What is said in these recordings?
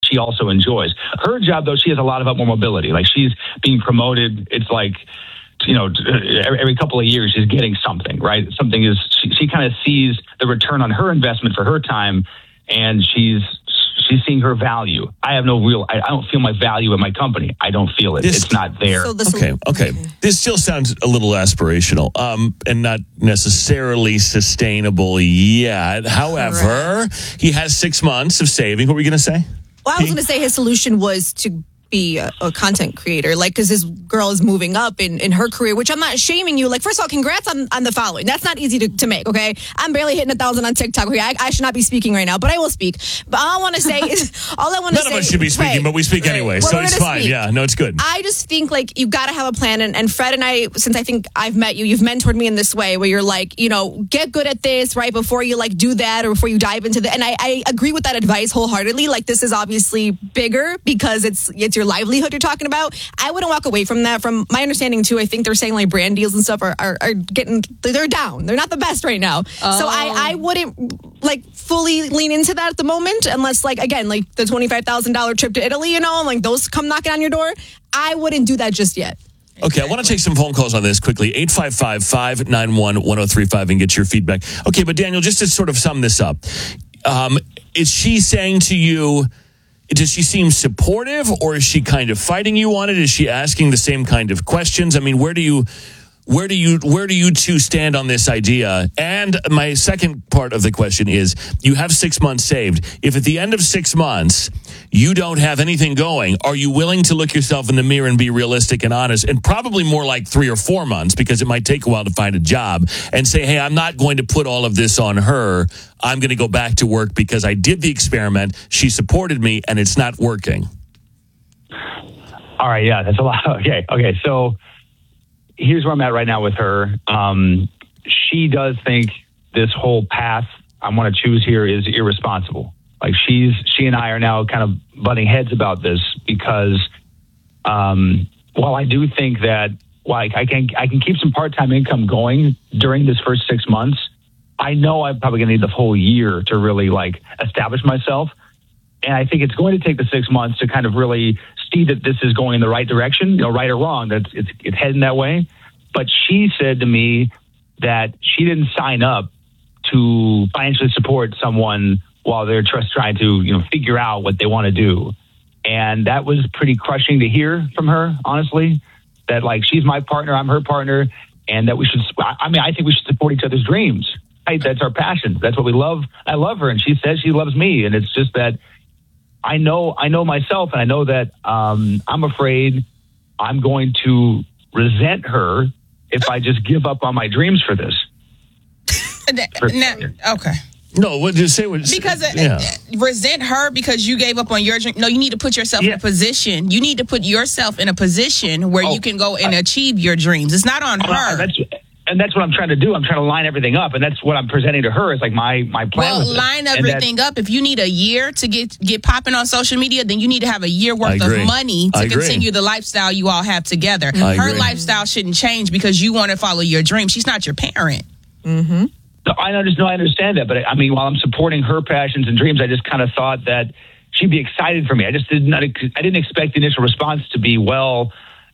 she also enjoys. Her job, though, she has a lot of more mobility. Like, she's being promoted. It's like, every couple of years she's getting something, right? Something is, she kind of sees the return on her investment for her time, and she's seeing her value. I don't feel my value in my company. I don't feel it. It's not there. Okay. This still sounds a little aspirational, and not necessarily sustainable yet. However, he has 6 months of saving. What were you going to say? Well, I was going to say his solution was to be a content creator, like, because this girl is moving up in her career, which I'm not shaming you. Like, first of all, congrats on the following. That's not easy to make, okay? I'm barely hitting 1,000 on TikTok. Okay, I should not be speaking right now, but I will speak. But all I want to say is, none of us should be speaking, but we speak anyway, so it's fine. Speak. Yeah, no, it's good. I just think, like, you got to have a plan, and Fred and I, since I think I've met you, you've mentored me in this way, where you're like, get good at this, right, before you, like, do that, or before you dive into that. And I agree with that advice wholeheartedly. Like, this is obviously bigger because it's your livelihood you're talking about. I wouldn't walk away from that. From my understanding too, I think they're saying like brand deals and stuff are getting, they're down. They're not the best right now. Oh. So I wouldn't like fully lean into that at the moment, unless like, again, like the $25,000 trip to Italy, like those come knocking on your door. I wouldn't do that just yet. Okay, I want to take some phone calls on this quickly. 855-591-1035 and get your feedback. Okay, but Daniel, just to sort of sum this up, is she saying to you, does she seem supportive, or is she kind of fighting you on it? Is she asking the same kind of questions? I mean, where do you two stand on this idea? And my second part of the question is, you have 6 months saved. If at the end of 6 months you don't have anything going, are you willing to look yourself in the mirror and be realistic and honest, and probably more like 3 or 4 months, because it might take a while to find a job, and say, hey, I'm not going to put all of this on her. I'm going to go back to work because I did the experiment. She supported me and it's not working. All right. Yeah, that's a lot. Okay. So here's where I'm at right now with her. She does think this whole path I want to choose here is irresponsible. Like, she and I are now kind of butting heads about this, because while I do think that like I can keep some part-time income going during this first 6 months, I know I'm probably gonna need the whole year to really like establish myself. And I think it's going to take the 6 months to kind of really see that this is going in the right direction, right or wrong, that it's heading that way. But she said to me that she didn't sign up to financially support someone while they're just trying to, figure out what they want to do. And that was pretty crushing to hear from her, honestly, that like, she's my partner, I'm her partner, and that I think we should support each other's dreams. Right? That's our passion. That's what we love. I love her, and she says she loves me. And it's just that I know myself, and I know that I'm afraid I'm going to resent her if I just give up on my dreams for this. Okay. No, what did you say? Because resent her because you gave up on your dream. No, you need to put yourself in a position. You need to put yourself in a position where you can go and achieve your dreams. It's not on her. That's what I'm trying to do. I'm trying to line everything up, and that's what I'm presenting to her is like my plan. Well, line everything up. If you need a year to get popping on social media, then you need to have a year worth of money to continue the lifestyle you all have together. Her lifestyle shouldn't change because you want to follow your dream. She's not your parent. Mm-hmm. No, I understand that, but I mean, while I'm supporting her passions and dreams, I just kind of thought that she'd be excited for me. I didn't expect the initial response to be, well,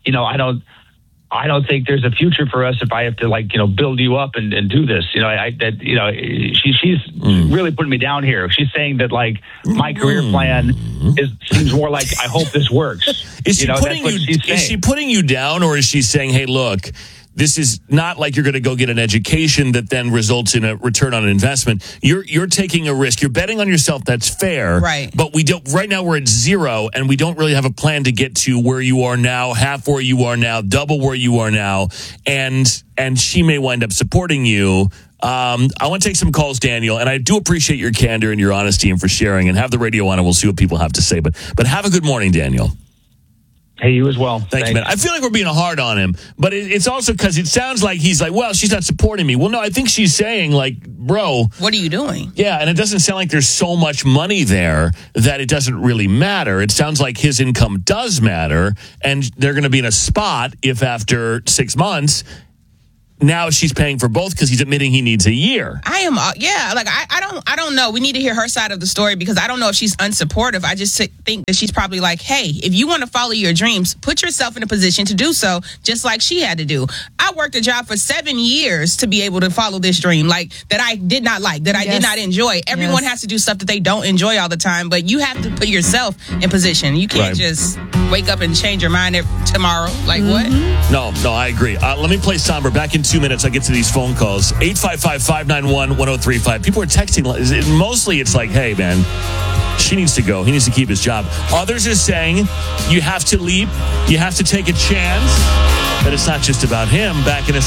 I don't think there's a future for us if I have to build you up and do this. She's really putting me down here. She's saying that like my career plan seems more like, I hope this works. Is she putting you down, or is she saying, hey, look, this is not like you're going to go get an education that then results in a return on investment. You're taking a risk. You're betting on yourself. That's fair. Right. But we don't. Right now we're at zero, and we don't really have a plan to get to where you are now, half where you are now, double where you are now, and she may wind up supporting you. I want to take some calls, Daniel, and I do appreciate your candor and your honesty and for sharing. And have the radio on, and we'll see what people have to say. But have a good morning, Daniel. Hey, you as well. Thank you, man. I feel like we're being hard on him, but it's also because it sounds like he's like, well, she's not supporting me. Well, no, I think she's saying like, bro, what are you doing? Yeah, and it doesn't sound like there's so much money there that it doesn't really matter. It sounds like his income does matter, and they're going to be in a spot if after 6 months now she's paying for both because he's admitting he needs a year. I don't know. We need to hear her side of the story because I don't know if she's unsupportive. I just think that she's probably like, hey, if you want to follow your dreams, put yourself in a position to do so, just like she had to do. I worked a job for 7 years to be able to follow this dream, like that I did not like, that I did not enjoy. Everyone has to do stuff that they don't enjoy all the time, but you have to put yourself in position. You can't just wake up and change your mind tomorrow. Like what? No, I agree. Let me play somber. Back in 2 minutes, I get to these phone calls. 855-591-1035. People are texting. Mostly it's like, hey, man, she needs to go. He needs to keep his job. Others are saying you have to leap. You have to take a chance. But it's not just about him. Back in a